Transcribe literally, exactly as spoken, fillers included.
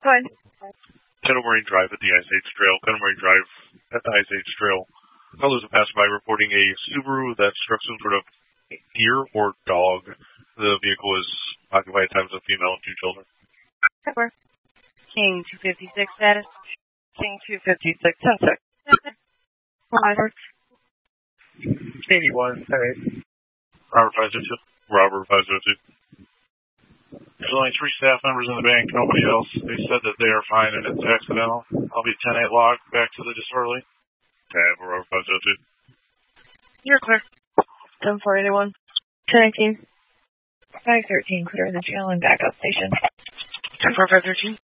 Go ahead. Kettle Moraine Drive at the Ice Age Trail. Kettle Moraine Drive at the Ice Age Trail. Callers a passerby reporting a Subaru that struck some sort of deer or dog. The vehicle is occupied at times with a female and two children. Cover. King two fifty-six status. King two fifty-six, ten six. Robert. eighty-one, eight. Robert five zero two. Robert five zero two. There's only three staff members in the bank, nobody else. They said that they are fine and it's accidental. I'll be ten eight log, back to the disorderly. Tab, Robert five zero two. You're clear. ten four eighty-one. ten eighteen. five thirteen, clear the trail and backup station. ten four five thirteen.